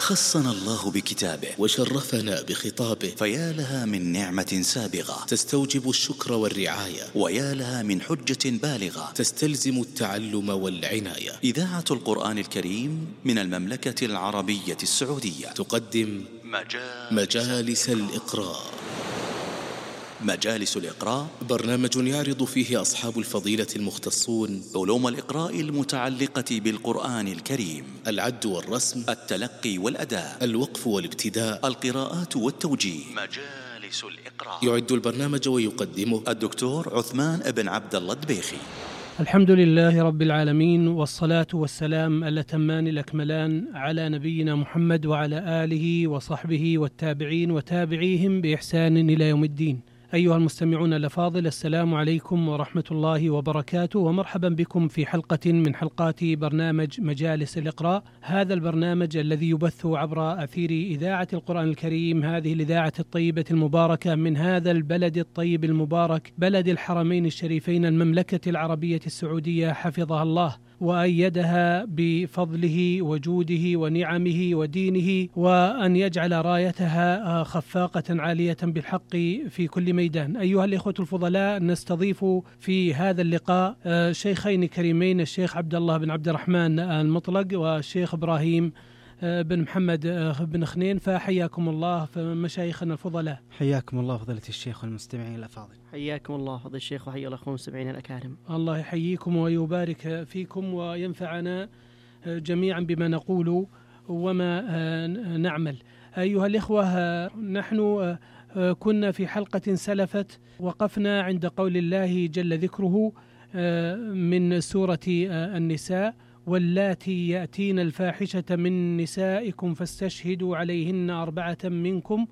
خصنا الله بكتابه وشرفنا بخطابه، فيا لها من نعمة سابغة تستوجب الشكر والرعاية، ويا لها من حجة بالغة تستلزم التعلم والعناية. إذاعة القرآن الكريم من المملكة العربية السعودية تقدم مجالس الإقراء. مجالس الإقراء برنامج يعرض فيه أصحاب الفضيلة المختصون علوم الإقراء المتعلقة بالقرآن الكريم: العد والرسم، التلقي والأداء، الوقف والابتداء، القراءات والتوجيه. مجالس الإقراء. يعد البرنامج ويقدمه الدكتور عثمان بن عبد الله الدبيخي. الحمد لله رب العالمين، والصلاة والسلام الأتمان الأكملان على نبينا محمد وعلى آله وصحبه والتابعين وتابعيهم بإحسان إلى يوم الدين. أيها المستمعون الأفاضل، السلام عليكم ورحمة الله وبركاته، ومرحبا بكم في حلقة من حلقات برنامج مجالس الإقراء. هذا البرنامج الذي يبث عبر أثير إذاعة القرآن الكريم، هذه الإذاعة الطيبة المباركة من هذا البلد الطيب المبارك، بلد الحرمين الشريفين، المملكة العربية السعودية، حفظها الله وأيدها بفضله وجوده ونعمه ودينه، وأن يجعل رايتها خفاقة عالية بالحق في كل ميدان. أيها الإخوة الفضلاء، نستضيف في هذا اللقاء شيخين كريمين، الشيخ عبد الله بن عبد الرحمن المطلق والشيخ إبراهيم بن محمد بن خنين، فحياكم الله مشايخنا الفضلاء. حياكم الله فضيلة الشيخ والمستمعين الأفاضل. حياكم الله فضيلة الشيخ وحيا الأخوة المستمعين الأكارم. الله يحييكم ويبارك فيكم وينفعنا جميعا بما نقول وما نعمل. أيها الإخوة، نحن كنا في حلقة سلفت وقفنا عند قول الله جل ذكره من سورة النساء: واللاتي يأتين الفاحشة من نسائكم فاستشهدوا عليهن 4 منكم.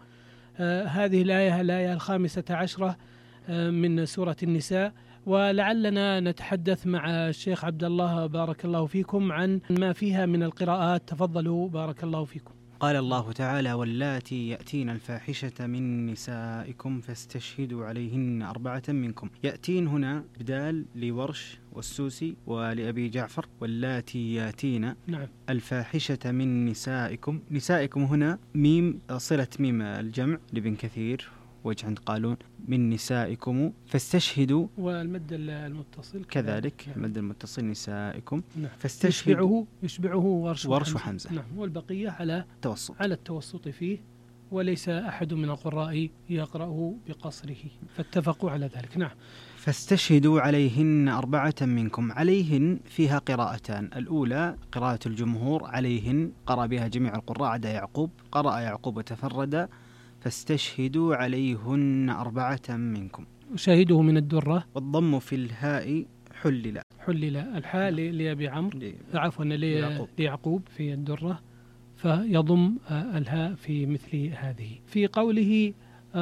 هذه الآية 15 من سورة النساء. ولعلنا نتحدث مع الشيخ عبد الله بارك الله فيكم عن ما فيها من القراءات. تفضلوا بارك الله فيكم. قال الله تعالى: واللاتي يأتين الفاحشة من نسائكم فاستشهدوا عليهن 4 منكم. يأتين هنا بدال لورش والسوسي ولأبي جعفر، واللاتي يأتين نعم. الفاحشة من نسائكم. نسائكم هنا ميم صلة ميم الجمع لابن كثير، وجه عند قالون من نسائكم فاستشهدوا، والمد المتصل كذلك نعم. المد المتصل نسائكم. نعم. فاستشهدوا يشبعه ورش وحمزة. نعم. والبقية على التوسط فيه، وليس أحد من القراء يقرأه بقصره، فاتفقوا على ذلك. نعم. فاستشهدوا عليهن 4 منكم. عليهن فيها قراءتان: الأولى قراءة الجمهور عليهن، قرأ بها جميع القراء عدا يعقوب، قرأ يعقوب وتفرد: فاستشهدوا عليهن 4 منكم. شاهده من الدرة. والضم في الهاء حلل الحاء لأبي عمرو، عفوا ليعقوب في الدرة، فيضم الهاء في مثل هذه. في قوله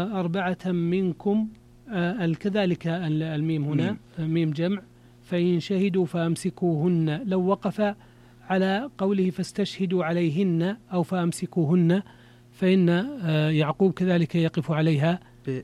4 منكم، كذلك الميم هنا ميم جمع، فإن شهدوا فأمسكوهن. لو وقف على قوله فاستشهدوا عليهن أو فأمسكوهن، فإن يعقوب كذلك يقف عليها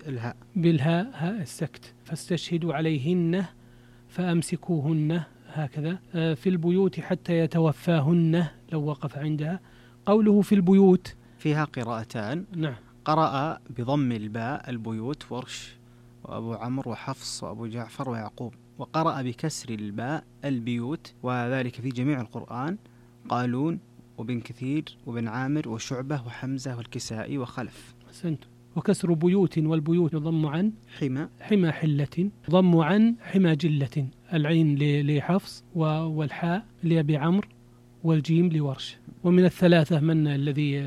بالهاء هاء السكت. فاستشهدوا عليهن فأمسكوهن، هكذا. في البيوت حتى يتوفاهن، لو وقف عندها. قوله في البيوت فيها قراءتان. نعم. قرأ بضم الباء البيوت ورش وأبو عمرو وحفص وأبو جعفر ويعقوب، وقرأ بكسر الباء البيوت، وذلك في جميع القرآن: قالون وابن كثير وابن عامر وشعبة وحمزة والكسائي وخلف. أحسنت. وكسر بيوت، والبيوت يضم عن حمى حلة، ضم عن حمى جلة. العين لحفص والحاء لأبي عمرو والجيم لورش. ومن الثلاثة من الذي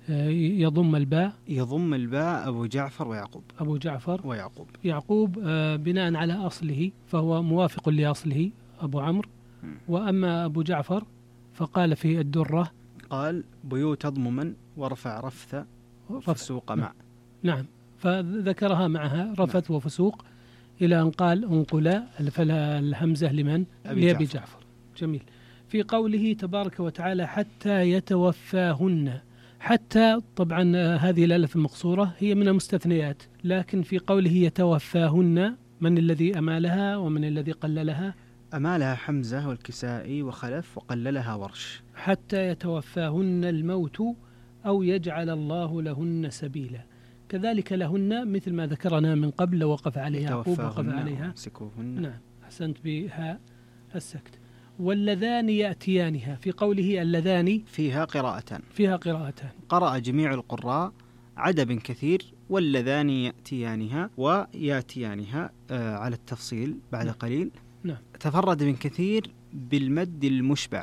يضم الباء؟ يضم الباء أبو جعفر ويعقوب. أبو جعفر يعقوب بناء على أصله فهو موافق لأصله أبو عمرو. وأما أبو جعفر فقال في الدرة: قال بيوت أضمما ورفع رفث فسوق مع. نعم. فذكرها معها رفث وفسوق إلى أن قال انقلا، فالهمزة لمن؟ لأبي جعفر. جميل. في قوله تبارك وتعالى حتى يتوفاهن، حتى طبعا هذه الألف المقصورة هي من المستثنيات، لكن في قوله يتوفاهن من الذي أمالها ومن الذي قللها؟ أمالها حمزة والكسائي وخلف، وقللها ورش. حتى يتوفاهن الموت أو يجعل الله لهن سبيلا. كذلك لهن مثل ما ذكرنا من قبل، وقف عليها يعقوب وقف عليها. نعم، أحسنت بها السكت. واللذان يأتيانها، في قوله اللذان فيها قراءتان. قرأ جميع القراء عدا بن كثير واللذان يأتيانها ويأتيانها على التفصيل بعد قليل. نعم. تفرد بن كثير بالمد المشبع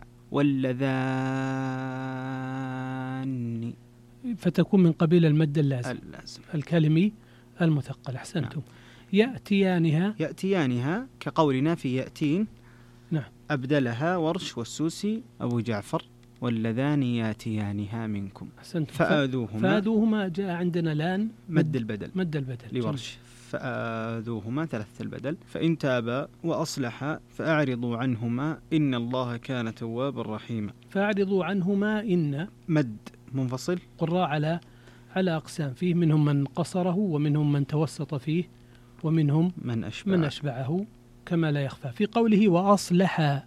واللذان، فتكون من قبيل المد اللازم الكلمي المثقل. أحسنتم. نعم. يأتيانها كقولنا في يأتين. نعم. أبدلها ورش والسوسي أبو جعفر واللذان يأتيانها منكم. أحسنتم. فآذوهما جاء عندنا لان مد البدل لورش. فآذوهما ثلاثة البدل. فإن تابا وأصلحا فأعرضوا عنهما إن الله كان توابا رحيما. فأعرضوا عنهما إن مد منفصل. قراء على أقسام، فيه منهم من قصره ومنهم من توسط فيه ومنهم من أشبعه كما لا يخفى. في قوله وأصلح،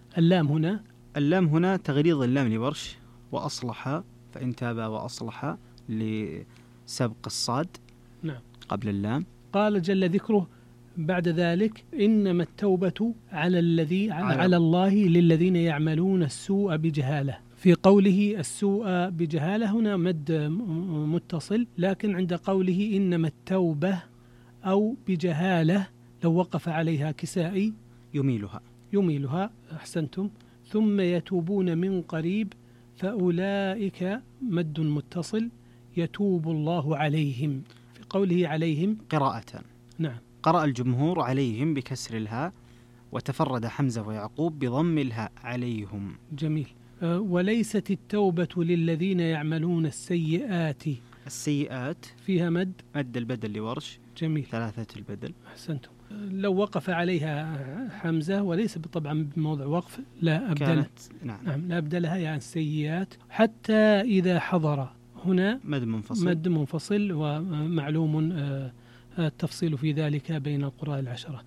اللام هنا تغليظ اللام لورش، وأصلح فإن تابا وأصلح لسبق الصاد. نعم. قبل اللام. قال جل ذكره بعد ذلك إنما التوبة على الله للذين يعملون السوء بجهالة. في قوله السوء بجهالة هنا مد متصل، لكن عند قوله إنما التوبة أو بجهالة لو وقف عليها كسائي يميلها. أحسنتم. ثم يتوبون من قريب فأولئك مد متصل يتوب الله عليهم. في قوله عليهم قراءة. نعم. قرأ الجمهور عليهم بكسر الهاء، وتفرد حمزة ويعقوب بضم الهاء عليهم. جميل. وليست التوبة للذين يعملون السيئات فيها مد البدل لورش. جميل. ثلاثة البدل. أحسنتم. لو وقف عليها حمزة وليس طبعا بموضع وقف لا أبدل. نعم لا أبدلها يعني السيئات. حتى إذا حضر، هنا مد منفصل ومعلوم التفصيل في ذلك بين القراء العشرة.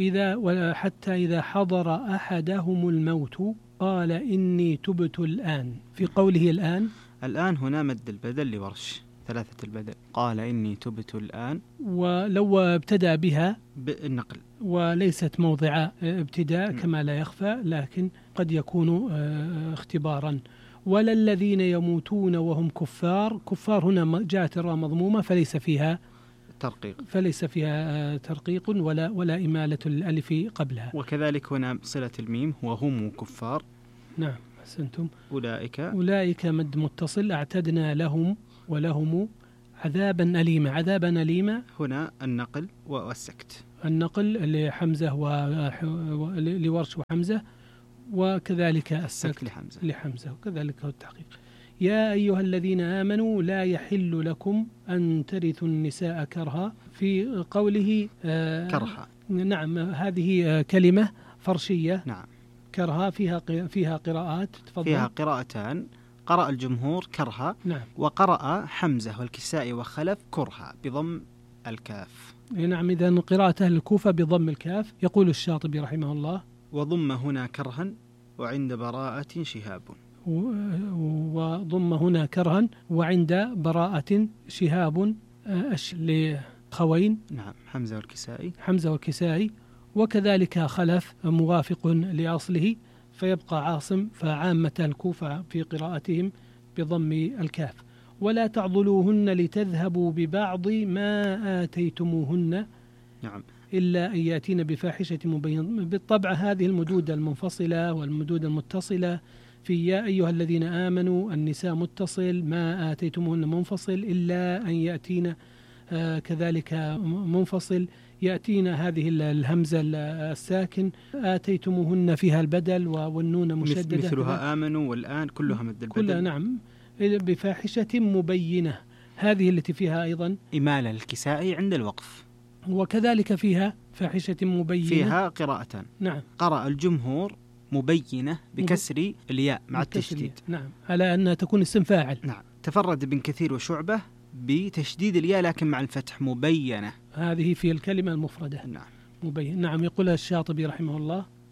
حتى إذا حضر أحدهم الموت قال إني تبت الآن. في قوله الآن هنا مد البدل لورش، ثلاثة البدل. قال إني تبت الآن، ولو ابتدأ بها بالنقل وليست موضع ابتداء كما لا يخفى، لكن قد يكون اختبارا. ولا الذين يموتون وهم كفار هنا جاءت الراء مضمومة فليس فيها ترقيق ولا إمالة الألف قبلها. وكذلك هنا صلة الميم وهم كفار. نعم أحسنتم. أولئك مد متصل. أعتدنا لهم ولهم عذابا أليما. هنا النقل والسكت. النقل لحمزة لورش وحمزة، وكذلك السكت لحمزة وكذلك التحقيق. يا أيها الذين آمنوا لا يحل لكم أن ترثوا النساء كرها. في قوله كرها. نعم، هذه كلمة فرشية. نعم. كرها فيها قراءات. تفضل. فيها قراءتان. قرأ الجمهور كرها. نعم. وقرأ حمزة والكسائي وخلف كرها بضم الكاف. نعم، إذن قراءة أهل الكوفة بضم الكاف. يقول الشاطبي رحمه الله وضم هنا كرها وعند براءة شهاب. وضم هنا كرها وعند براءة شهاب لخوين. نعم، حمزة والكسائي وكذلك خلف موافق لأصله، فيبقى عاصم. فعامة الكوفة في قراءتهم بضم الكاف. ولا تعضلوهن لتذهبوا ببعض ما آتيتموهن. نعم. إلا أن يأتين بفاحشة مبينة. بالطبع هذه المدود المنفصلة والمدود المتصلة في يا أيها الذين آمنوا النساء متصل، ما آتيتموهن منفصل، إلا أن يأتين كذلك منفصل. يأتينا هذه الهمزة الساكن آتيتموهن فيها البدل والنون مشددة مثلها آمنوا والآن كلها مد البدل. كلها نعم بفاحشة مبينة. هذه التي فيها أيضا إمالة الكسائي عند الوقف، وكذلك فيها فاحشة مبينة. فيها قراءتان. نعم. قرأ الجمهور مبينة بكسر الياء مع التشديد. نعم، على أنها تكون اسم فاعل. نعم. تفرد بن كثير وشعبة بتشديد الياء لكن مع الفتح مبينة. هذه في الكلمة المفردة. نعم. مبين. نعم. يقول الشاطبي رحمه الله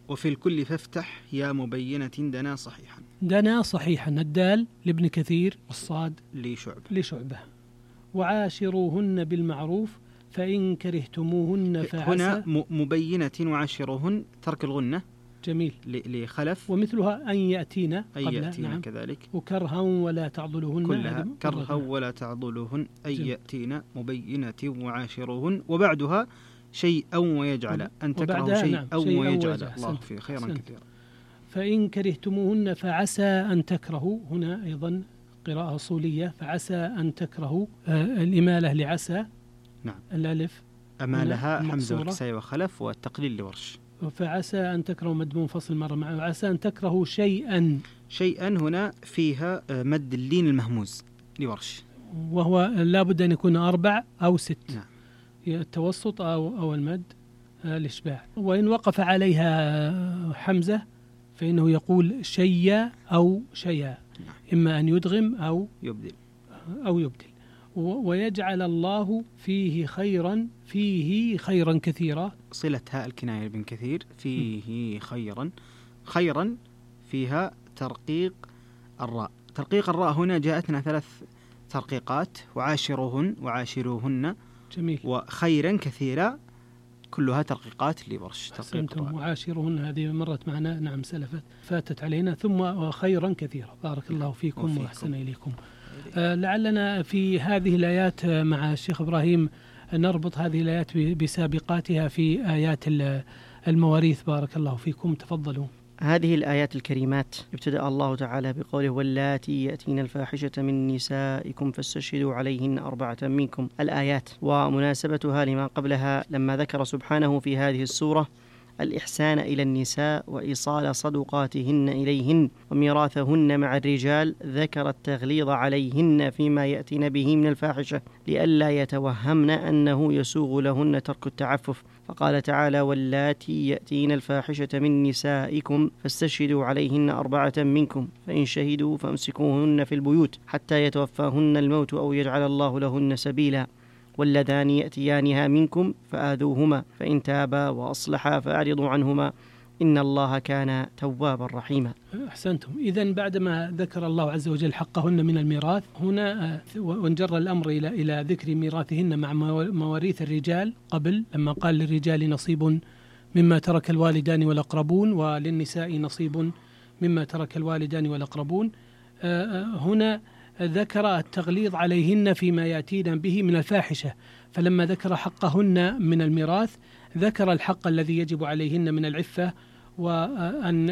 وفي الكل فافتح يا مبينة دنا صحيحا. دنا صحيحا، الدال لابن كثير والصاد لشعبة. وعاشروهن بالمعروف فإن كرهتموهن فعسى. هنا مبينة وعاشروهن ترك الغنة. جميل. لخلف. ومثلها أن يأتينا نعم. كذلك. وكرها ولا تعضلوهن كلها كرها ولا تعضلوهن أن يأتينا مبينة وعاشروهن. وبعدها شيئا ويجعل، أن تكرهوا شيئا ويجعل. الله في خيرا كثيرا. فإن كرهتموهن فعسى أن تكرهوا، هنا أيضا قراءة أصولية، فعسى أن تكرهوا، الإمالة لعسى. نعم. الألف أمالها حمزة والكسائي وخلف، والتقليل لورش. فعسى أن تكرهوا مد منفصل مرة معه، وعسى أن تكرهوا شيئا. شيئا هنا فيها مد اللين المهموز لورش، وهو لابد أن يكون 4 أو 6. نعم. التوسط أو المد الإشباع. وإن وقف عليها حمزة فإنه يقول شيا أو شيا، إما أن يدغم أو يبدل. ويجعل الله فيه خيرا كثيرا، صلة هاء الكناية بن كثير، فيه خيرا فيها ترقيق الراء. ترقيق الراء هنا جاءتنا 3 ترقيقات، وعاشروهن. جميل. وخيرا كثيرا كلها ترقيقات لورش. أحسنتم. وعاشروهن هذه مرت معنا، نعم سلفت، فاتت علينا. ثم خيرا كثيرا. بارك الله فيكم وأحسن إليكم. لعلنا في هذه الآيات مع الشيخ إبراهيم نربط هذه الآيات بسابقاتها في آيات المواريث. بارك الله فيكم، تفضلوا. هذه الآيات الكريمات ابتدأ الله تعالى بقوله واللاتي يأتين الفاحشة من نسائكم فاستشهدوا عليهن 4 منكم. الآيات ومناسبتها لما قبلها لما ذكر سبحانه في هذه السورة الإحسان إلى النساء وإيصال صدقاتهن إليهن وميراثهن مع الرجال، ذكر التغليظ عليهن فيما يأتين به من الفاحشة لئلا يتوهمن أنه يسوغ لهن ترك التعفف، فقال تعالى واللاتي يأتين الفاحشة من نسائكم فاستشهدوا عليهن 4 منكم فإن شهدوا فامسكوهن في البيوت حتى يتوفاهن الموت أو يجعل الله لهن سبيلا، واللذان يأتيانها منكم فآذوهما فإن تابا وأصلحا فأعرضوا عنهما إن الله كان توابا رحيما. أحسنتم. إذن بعدما ذكر الله عز وجل حقهن من الميراث هنا وانجر الأمر إلى ذكر ميراثهن مع مواريث الرجال قبل، لما قال للرجال نصيب مما ترك الوالدان والأقربون وللنساء نصيب مما ترك الوالدان والأقربون. هنا ذكر التغليظ عليهن فيما يأتين به من الفاحشة، فلما ذكر حقهن من الميراث ذكر الحق الذي يجب عليهن من العفة، وأن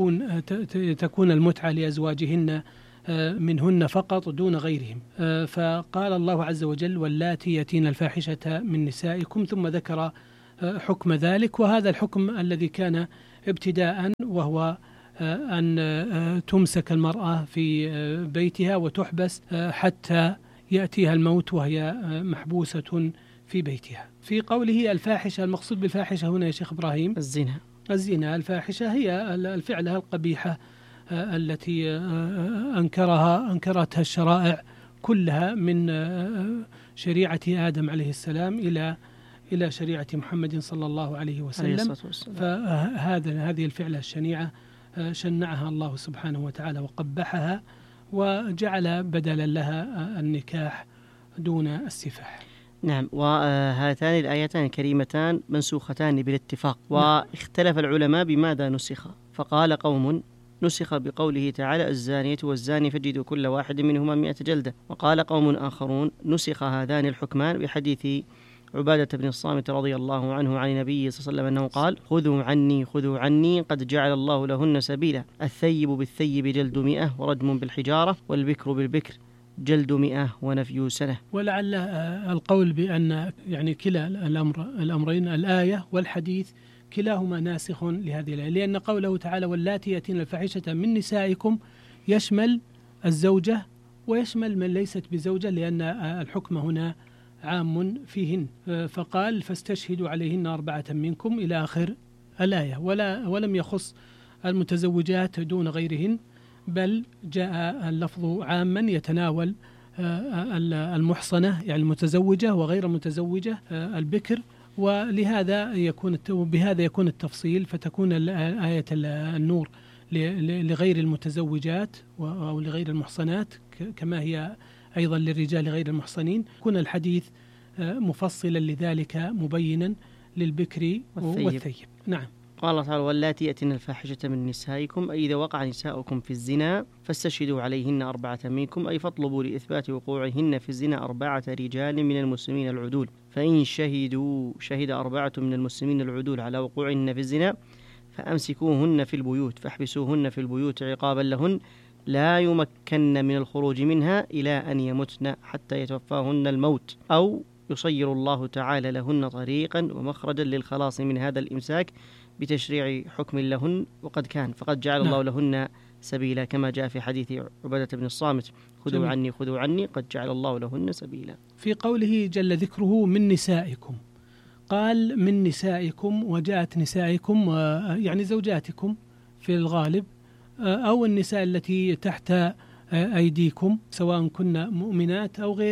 تكون المتعة لأزواجهن منهن فقط دون غيرهم. فقال الله عز وجل واللاتي يأتين الفاحشة من نسائكم، ثم ذكر حكم ذلك، وهذا الحكم الذي كان ابتداء وهو أن تمسك المرأة في بيتها وتحبس حتى يأتيها الموت وهي محبوسة في بيتها. في قوله الفاحشة، المقصود بالفاحشة هنا يا شيخ إبراهيم الزنا. الفاحشة هي الفعلة القبيحة التي أنكرتها الشرائع كلها من شريعة آدم عليه السلام إلى شريعة محمد صلى الله عليه وسلم. فهذه الفعلة الشنيعة شنعها الله سبحانه وتعالى وقبحها وجعل بدلا لها النكاح دون السفاح. نعم. وهاتان الآيتان الكريمتان منسوختان بالاتفاق، واختلف العلماء بماذا نسخ، فقال قوم نسخ بقوله تعالى الزانية والزاني فاجلدوا كل واحد منهما 100 جلدة، وقال قوم آخرون نسخ هذان الحكمان بحديث عبادة بن الصامت رضي الله عنه عن النبي صلى الله عليه وسلم أنه قال خذوا عني قد جعل الله لهن سبيلا، الثيب بالثيب جلد 100 ورجم بالحجارة، والبكر بالبكر جلد 100 ونفي سنة. ولعل القول بأن يعني كلا الأمرين الآية والحديث كلاهما ناسخ لهذه الآية، لأن قوله تعالى واللاتي يأتين الفاحشة من نسائكم يشمل الزوجة ويشمل من ليست بزوجة، لأن الحكم هنا عام فيهن، فقال فاستشهدوا عليهن 4 منكم إلى آخر الآية، ولم يخص المتزوجات دون غيرهن، بل جاء اللفظ عاما يتناول المحصنة يعني المتزوجة وغير المتزوجة، البكر ولهذا بهذا يكون التفصيل، فتكون آية النور لغير المتزوجات أو لغير المحصنات كما هي أيضا للرجال غير المحصنين. يكون الحديث مفصلا لذلك مبينا للبكر والثيب. نعم. قال الله تعالى: واللاتي يأتين الفاحشة من نسائكم، أي إذا وقع نساؤكم في الزنا فاستشهدوا عليهن 4 منكم، أي فاطلبوا لإثبات وقوعهن في الزنا 4 رجال من المسلمين العدول، فإن شهد 4 من المسلمين العدول على وقوعهن في الزنا فأمسكوهن في البيوت فاحبسوهن في البيوت عقابا لهن لا يمكن من الخروج منها إلى أن يمتن حتى يتوفاهن الموت، أو يصير الله تعالى لهن طريقا ومخرجا للخلاص من هذا الإمساك بتشريع حكم لهن، وقد كان فقد جعل الله لهن سبيلا، كما جاء في حديث عبادة بن الصامت: خذوا عني خذوا عني قد جعل الله لهن سبيلا. في قوله جل ذكره من نسائكم، قال من نسائكم، وجاءت نسائكم يعني زوجاتكم في الغالب، أو النساء التي تحت أيديكم سواء كن مؤمنات أو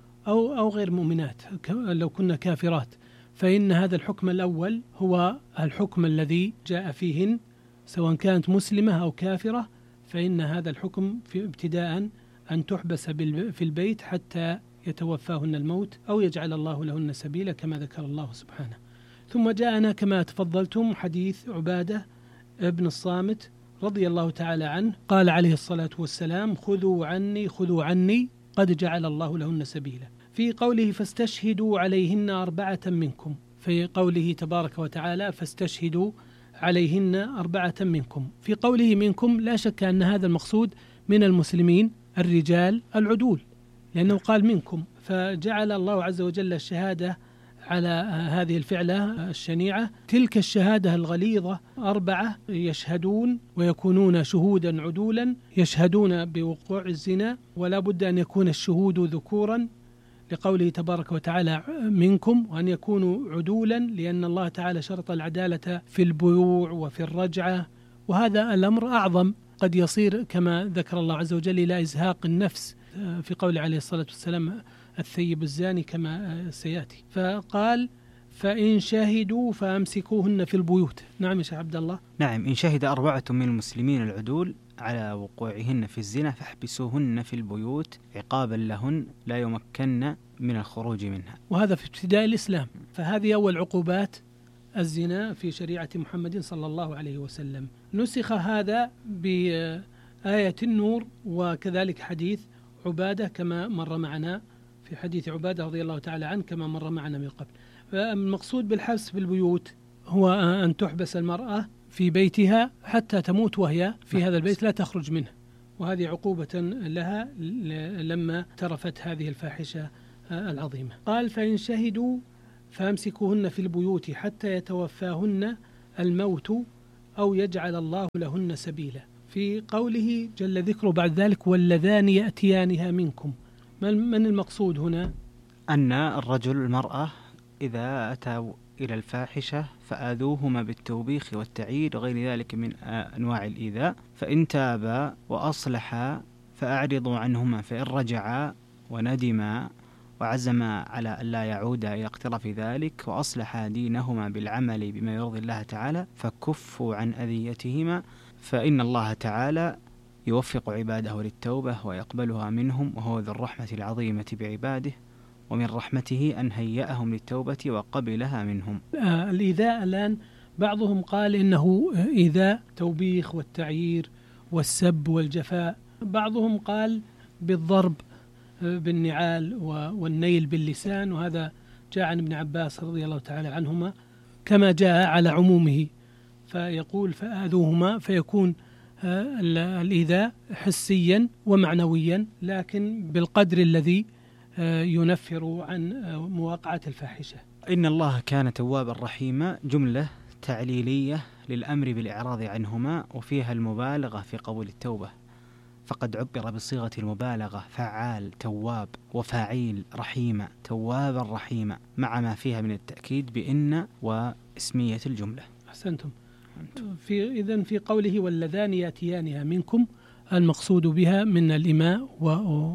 غير مؤمنات، لو كن كافرات، فإن هذا الحكم الأول هو الحكم الذي جاء فيهن، سواء كانت مسلمة أو كافرة، فإن هذا الحكم في ابتداء أن تحبس في البيت حتى يتوفاهن الموت أو يجعل الله لهن سبيلا كما ذكر الله سبحانه. ثم جاءنا كما تفضلتم حديث عبادة ابن الصامت رضي الله تعالى عنه، قال عليه الصلاة والسلام: خذوا عني قد جعل الله لهن سبيلا. في قوله فاستشهدوا عليهن 4 منكم، في قوله تبارك وتعالى فاستشهدوا عليهن 4 منكم، في قوله منكم لا شك أن هذا المقصود من المسلمين الرجال العدول، لأنه قال منكم، فجعل الله عز وجل الشهادة على هذه الفعلة الشنيعة، تلك الشهادة الغليظة 4 يشهدون ويكونون شهودا عدولا، يشهدون بوقوع الزنا، ولا بد أن يكون الشهود ذكورا لقوله تبارك وتعالى منكم، وأن يكونوا عدولا لأن الله تعالى شرط العدالة في البيوع وفي الرجعة، وهذا الأمر أعظم، قد يصير كما ذكر الله عز وجل إلى إزهاق النفس في قول عليه الصلاة والسلام: الثيب الزاني كما سيأتي. فقال: فإن شهدوا فأمسكوهن في البيوت. نعم يا شيخ عبد الله. نعم، إن شهد 4 من المسلمين العدول على وقوعهن في الزنا فاحبسوهن في البيوت عقابا لهن لا يمكن من الخروج منها. وهذا في ابتداء الإسلام، فهذه أول عقوبات الزنا في شريعة محمد صلى الله عليه وسلم. نسخ هذا بآية النور، وكذلك حديث عبادة كما مر معنا في حديث عبادة رضي الله تعالى عنه كما مر معنا من قبل. فالمقصود بالحبس في البيوت هو أن تحبس المرأة في بيتها حتى تموت وهي في هذا البيت لا تخرج منه، وهذه عقوبة لها لما اقترفت هذه الفاحشة العظيمة. قال: فإن شهدوا فامسكوهن في البيوت حتى يتوفاهن الموت أو يجعل الله لهن سبيلا. في قوله جل ذكره بعد ذلك: واللذان يأتيانها منكم، من المقصود هنا؟ أن الرجل والمرأة إذا أتوا إلى الفاحشة فآذوهما بالتوبيخ والتعيير وغير ذلك من أنواع الإيذاء، فإن تابا وأصلحا فأعرضوا عنهما، فإن رجعا وندما وعزما على أن لا يعودا إلى اقتراف ذلك وأصلحا دينهما بالعمل بما يرضي الله تعالى فكفوا عن أذيتهما، فإن الله تعالى يوفق عباده للتوبة ويقبلها منهم، وهو ذو الرحمة العظيمة بعباده، ومن رحمته أن هيأهم للتوبة وقبلها منهم. الإيذاء الآن بعضهم قال إنه إيذاء توبيخ والتعيير والسب والجفاء، بعضهم قال بالضرب بالنعال والنيل باللسان، وهذا جاء عن ابن عباس رضي الله تعالى عنهما كما جاء على عمومه، فيقول فآذوهما، فيكون الإيذاء حسيا ومعنويا لكن بالقدر الذي ينفر عن مواقعة الفاحشة. إن الله كان توابا رحيما جملة تعليلية للأمر بالإعراض عنهما، وفيها المبالغة في قبول التوبة، فقد عبر بصيغة المبالغة فعال تواب وفاعيل رحيمة توابا رحيمة، مع ما فيها من التأكيد بإن واسمية الجملة. أحسنتم. إذن في قوله واللذان يأتيانها منكم، المقصود بها من الإماء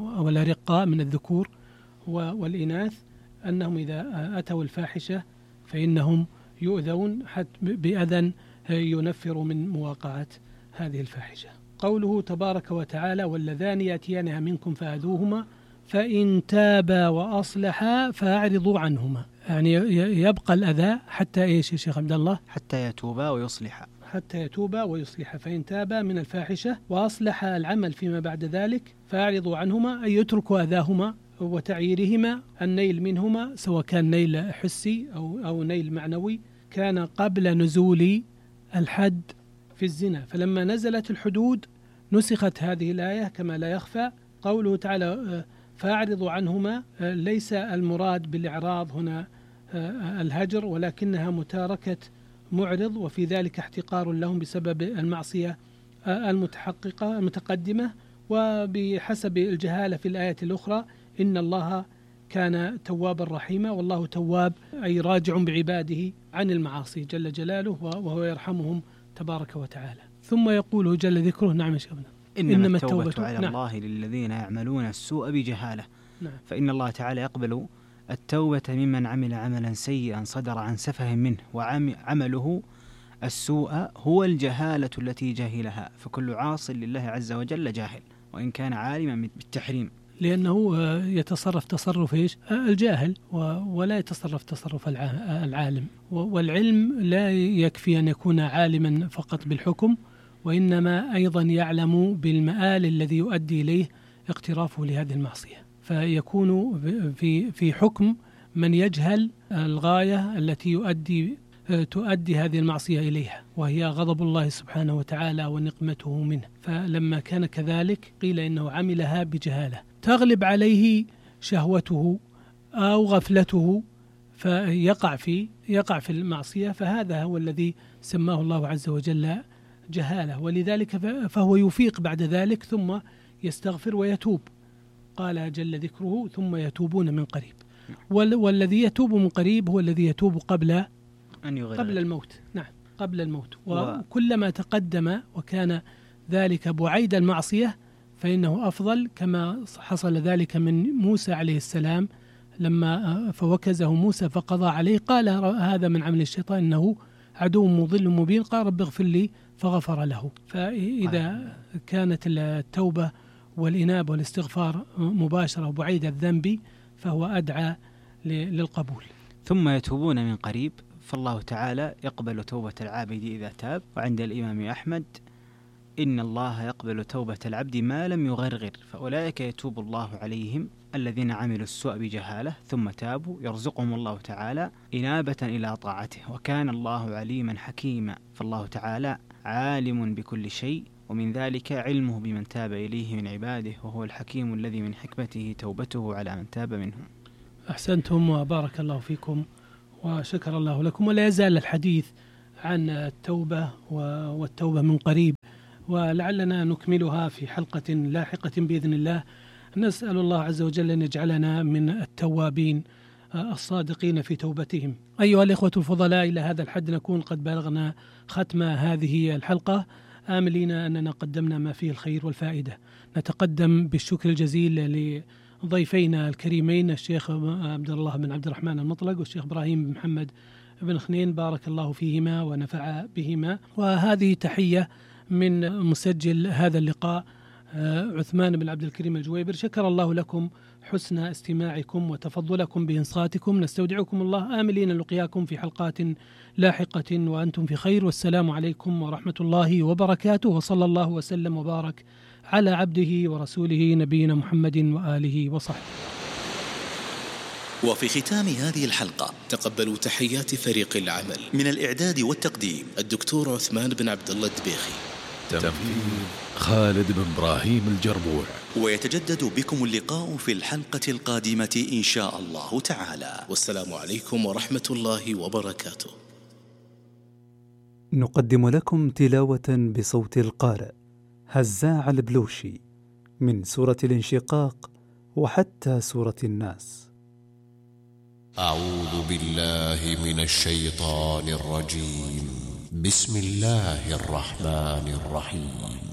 والأرقاء من الذكور والإناث، أنهم إذا أتوا الفاحشة فإنهم يؤذون بأذى ينفر من مواقعة هذه الفاحشة. قوله تبارك وتعالى واللذان يأتيانها منكم فآذوهما فإن تابا وأصلحا فأعرضوا عنهما، يعني يبقى الأذى حتى إيش يا شيخ عبد الله؟ حتى يتوبا ويصلحا. حتى يتوبا ويصلحا، فإن تابا من الفاحشة وأصلح العمل فيما بعد ذلك فأعرضوا عنهما، أي يتركوا أذاهما وتعييرهما، النيل منهما سواء كان نيل حسي أو نيل معنوي، كان قبل نزول الحد في الزنا. فلما نزلت الحدود نسخت هذه الآية كما لا يخفى. قوله تعالى فأعرضوا عنهما، ليس المراد بالإعراض هنا الهجر، ولكنها متاركة معرض، وفي ذلك احتقار لهم بسبب المعصية المتقدمة. وبحسب الجهالة في الآية الأخرى إن الله كان توابا رحيما، والله تواب أي راجع بعباده عن المعاصي جل جلاله، وهو يرحمهم تبارك وتعالى. ثم يقول جل ذكره نعم شبنا إنما التوبة على الله للذين يعملون السوء بجهالة. نعم. فإن الله تعالى يقبل التوبة ممن عمل عملا سيئا صدر عن سفه منه، وعمله السوء هو الجهالة التي جهلها، فكل عاص لله عز وجل جاهل وإن كان عالما بالتحريم، لأنه يتصرف تصرف إيش؟ الجاهل، ولا يتصرف تصرف العالم. والعلم لا يكفي أن يكون عالما فقط بالحكم، وإنما أيضا يعلم بالمآل الذي يؤدي إليه اقترافه لهذه المعصية، فيكون في حكم من يجهل الغاية التي تؤدي هذه المعصية إليها، وهي غضب الله سبحانه وتعالى ونقمته منه. فلما كان كذلك قيل إنه عملها بجهالة تغلب عليه شهوته أو غفلته فيقع في المعصية، فهذا هو الذي سماه الله عز وجل جهالة. ولذلك فهو يفيق بعد ذلك ثم يستغفر ويتوب. قال جل ذكره ثم يتوبون من قريب، والذي يتوب من قريب هو الذي يتوب قبل الموت. نعم، قبل الموت. وكلما تقدم وكان ذلك بعيد المعصية فإنه أفضل، كما حصل ذلك من موسى عليه السلام لما فوكزه موسى فقضى عليه، قال هذا من عمل الشيطان إنه عدو مضل مبين، قال رب اغفر لي فغفر له. فإذا كانت التوبة والإنابة والاستغفار مباشرة وبعيد الذنب فهو أدعى للقبول. ثم يتوبون من قريب، فالله تعالى يقبل توبة العابد إذا تاب. وعند الإمام أحمد إن الله يقبل توبة العبد ما لم يغرغر، فأولئك يتوب الله عليهم الذين عملوا السوء بجهالة ثم تابوا، يرزقهم الله تعالى إنابة إلى طاعته، وكان الله عليما حكيما. فالله تعالى عالم بكل شيء، ومن ذلك علمه بمن تاب إليه من عباده، وهو الحكيم الذي من حكمته توبته على من تاب منهم. أحسنتم وبارك الله فيكم وشكر الله لكم. ولا يزال الحديث عن التوبة والتوبة من قريب، ولعلنا نكملها في حلقة لاحقة بإذن الله. نسأل الله عز وجل أن يجعلنا من التوابين الصادقين في توبتهم. أيها الإخوة الفضلاء، إلى هذا الحد نكون قد بلغنا ختم هذه الحلقة، آملين أننا قدمنا ما فيه الخير والفائدة. نتقدم بالشكر الجزيل لضيفينا الكريمين الشيخ عبد الله بن عبد الرحمن المطلق والشيخ إبراهيم بن محمد بن خنين، بارك الله فيهما ونفع بهما. وهذه تحية من مسجل هذا اللقاء عثمان بن عبد الكريم الجويبر. شكر الله لكم حسن استماعكم وتفضلكم بإنصاتكم. نستودعكم الله، آملين لقياكم في حلقات لاحقة وأنتم في خير، والسلام عليكم ورحمة الله وبركاته، وصلى الله وسلم وبارك على عبده ورسوله نبينا محمد وآله وصحبه. وفي ختام هذه الحلقة تقبلوا تحيات فريق العمل من الإعداد والتقديم الدكتور عثمان بن عبد الله الدبيخي، تنفيذ خالد بن إبراهيم الجربوع. ويتجدد بكم اللقاء في الحلقة القادمة إن شاء الله تعالى، والسلام عليكم ورحمة الله وبركاته. نقدم لكم تلاوة بصوت القارئ هزاع البلوشي من سورة الانشقاق وحتى سورة الناس. أعوذ بالله من الشيطان الرجيم. بسم الله الرحمن الرحيم.